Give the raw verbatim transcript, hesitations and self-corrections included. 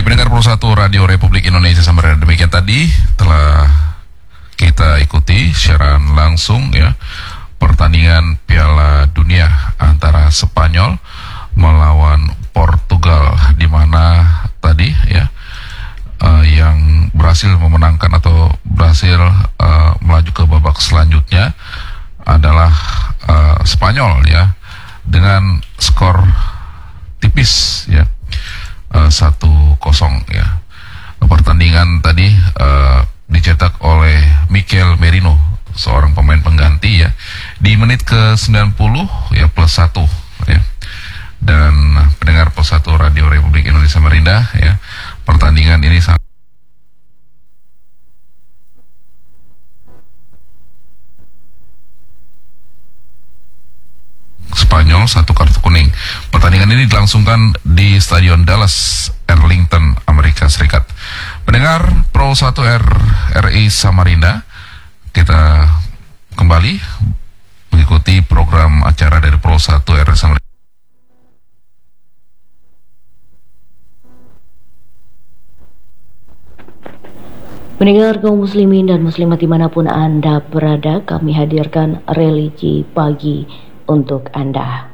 pendengar Pro satu Radio Republik Indonesia Samarinda, demikian tadi telah kita ikuti siaran langsung ya pertandingan Piala Dunia antara Spanyol melawan Portugal, di mana tadi ya uh, yang berhasil memenangkan atau berhasil uh, melaju ke babak selanjutnya adalah uh, Spanyol ya, dengan skor tipis ya, uh, satu kosong ya. Pertandingan tadi uh, dicetak oleh Mikel Merino, seorang pemain pengganti ya, di menit ke sembilan puluh ya plus satu ya. Dan pendengar Pro satu Radio Republik Indonesia Samarinda ya, pertandingan ini sangat Spanyol satu kartu kuning. Pertandingan ini dilangsungkan di Stadion Dallas, Arlington, Amerika Serikat. Pendengar Pro satu R R I Samarinda, kita kembali mengikuti program acara dari Pro satu R I Samarinda. Pendengar kaum muslimin dan muslimat dimanapun Anda berada, kami hadirkan religi pagi untuk Anda.